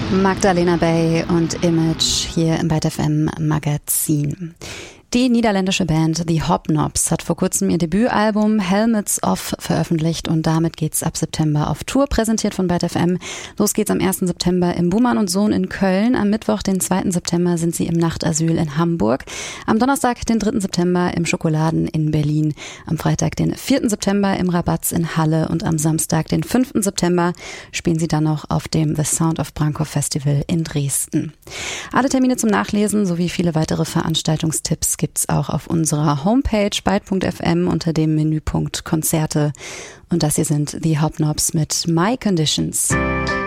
Magdalena Bay und Image hier im Byte FM Magazin. Die niederländische Band The Hobnobs hat vor kurzem ihr Debütalbum Helmets Off veröffentlicht und damit geht's ab September auf Tour, präsentiert von Byte FM. Los geht's am 1. September im Buhmann und Sohn in Köln. Am Mittwoch, den 2. September, sind sie im Nachtasyl in Hamburg. Am Donnerstag, den 3. September, im Schokoladen in Berlin. Am Freitag, den 4. September, im Rabatz in Halle und am Samstag, den 5. September, spielen sie dann noch auf dem The Sound of Brankow Festival in Dresden. Alle Termine zum Nachlesen sowie viele weitere Veranstaltungstipps gibt's auch auf unserer Homepage byte.fm unter dem Menüpunkt Konzerte. Und das hier sind The Hobnobs mit My Conditions.